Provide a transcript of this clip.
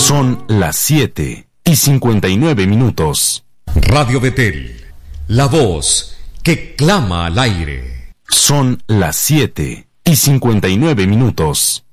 Son las 7:59. Radio Betel, la voz que clama al aire. Son las 7:59.